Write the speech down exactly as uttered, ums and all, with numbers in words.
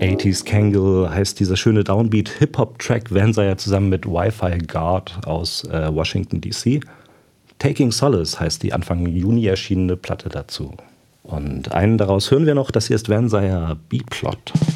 achtziger Kangle heißt dieser schöne Downbeat-Hip-Hop-Track Vanzaya zusammen mit Wi-Fi Guard aus äh, Washington D C. Taking Solace heißt die Anfang Juni erschienene Platte dazu. Und einen daraus hören wir noch, das hier ist Vanzaya B-Plot.